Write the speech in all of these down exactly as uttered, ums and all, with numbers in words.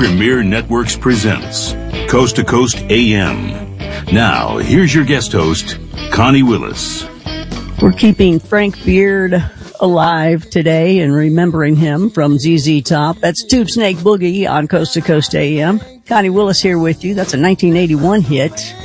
Premier Networks presents Coast to Coast A M. Now, here's your guest host, Connie Willis. We're keeping Frank Beard alive today and remembering him from Z Z Top. That's Tube Snake Boogie on Coast to Coast A M. Connie Willis here with you. That's a nineteen eighty-one hit.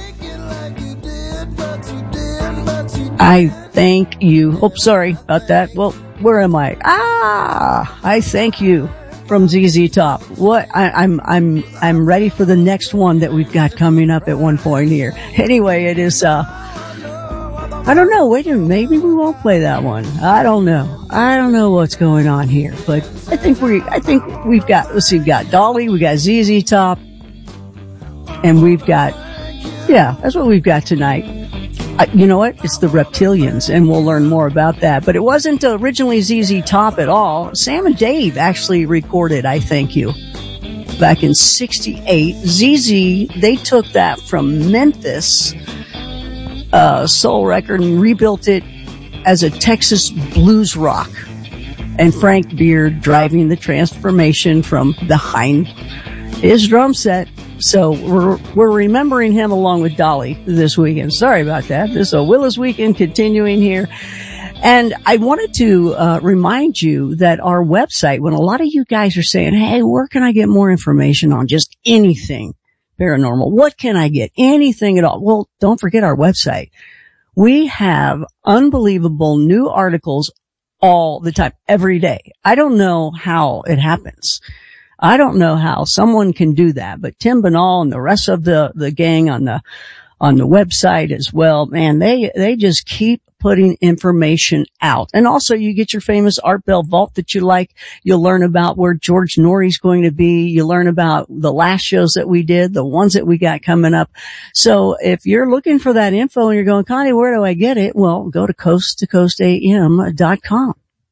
I thank you. Oh, sorry about that. Well, where am I? Ah, I thank you from Z Z Top. What? I, I'm, I'm, I'm ready for the next one that we've got coming up at one point here. Anyway, it is, uh, I don't know. Wait a minute. Maybe we won't play that one. I don't know. I don't know what's going on here, but I think we, I think we've got, let's see, we've got Dolly, we got Z Z Top, and we've got, yeah, that's what we've got tonight. Uh, you know what? It's the Reptilians, and we'll learn more about that. But it wasn't originally Z Z Top at all. Sam and Dave actually recorded I Thank You back in sixty-eight. Z Z, they took that from Memphis uh, soul record and rebuilt it as a Texas blues rock. And Frank Beard driving the transformation from behind his drum set. So we're, we're remembering him along with Dolly this weekend. Sorry about that. This is a Willis weekend continuing here. And I wanted to uh, remind you that our website, when a lot of you guys are saying, hey, where can I get more information on just anything paranormal? What can I get? Anything at all? Well, don't forget our website. We have unbelievable new articles all the time, every day. I don't know how it happens. I don't know how someone can do that, but Tim Banal and the rest of the, the gang on the, on the website as well, man, they, they just keep putting information out. And also you get your famous Art Bell Vault that you like. You'll learn about where George Norrie's going to be. You learn about the last shows that we did, the ones that we got coming up. So if you're looking for that info and you're going, Connie, where do I get it? Well, go to coast to coast a m dot com.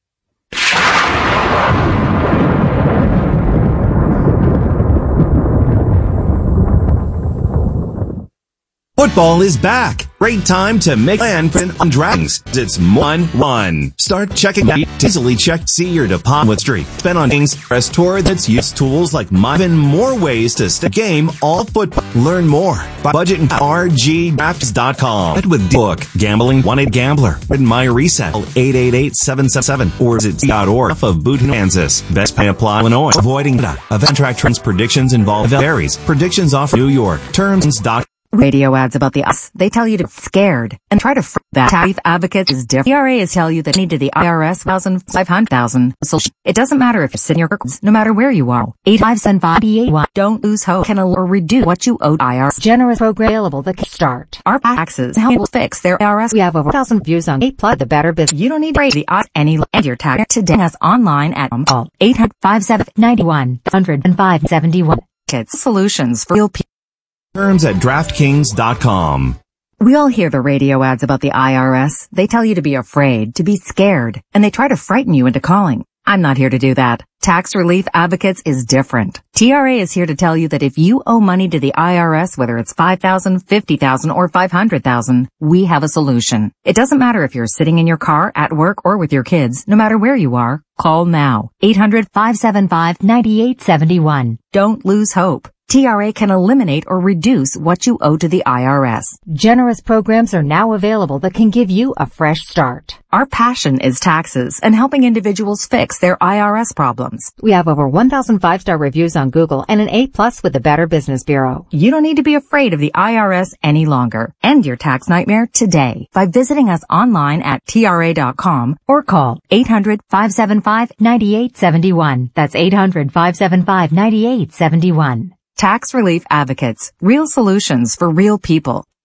Football is back. Great time to make plan on Dragons. It's one one. Start checking out. Easily check, see your deposit streak. Spend on things. Press tour that's use tools like my even more ways to stay game all football. Learn more by budget and r g drafts dot com. With book Gambling Wanted Gambler. With my resale eight eight eight seven seven seven or visit dot org of Boot, Kansas. Best pay apply Illinois. Avoiding the event track trends predictions involve varies. Predictions off New York. Terms dot Radio ads about the us. They tell you to scared and try to fr- that. Tax advocates is different. T R A is tell you that need to the I R S thousand five hundred thousand. So it doesn't matter if you're sitting your records, no matter where you are. Eight five seven five eight one. Don't lose hope. Can or reduce what you owe I R S. Generous program available. The start. Our taxes help fix their I R S. We have over a thousand views on eight plus the better business. You don't need to raise the odds any and your tax today. Us online at um call eight hundred five seven nine one hundred and five seventy one. Kids solutions for real people. Terms at draft kings dot com. We all hear the radio ads about the I R S. They tell you to be afraid, to be scared, and they try to frighten you into calling. I'm not here to do that. Tax Relief Advocates is different. T R A is here to tell you that if you owe money to the I R S, whether it's five thousand dollars, fifty thousand dollars, or five hundred thousand dollars, we have a solution. It doesn't matter if you're sitting in your car, at work, or with your kids. No matter where you are, call now. eight hundred five seven five nine eight seven one. Don't lose hope. T R A can eliminate or reduce what you owe to the I R S. Generous programs are now available that can give you a fresh start. Our passion is taxes and helping individuals fix their I R S problems. We have over one thousand five-star reviews on Google and an A plus with the Better Business Bureau. You don't need to be afraid of the I R S any longer. End your tax nightmare today by visiting us online at T R A dot com or call eight hundred five seven five nine eight seven one. That's eight hundred five seven five nine eight seven one. Tax Relief Advocates. Real solutions for real people.